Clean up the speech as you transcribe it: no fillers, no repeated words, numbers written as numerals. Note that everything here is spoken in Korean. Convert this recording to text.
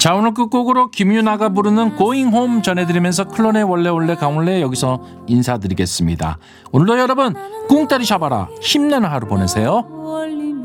자, 오늘 끝곡으로 김유나가 부르는 Going Home 전해드리면서 클론의 원래 강원래 여기서 인사드리겠습니다. 오늘도 여러분 꿍따리 잡아라 힘내는 하루 보내세요.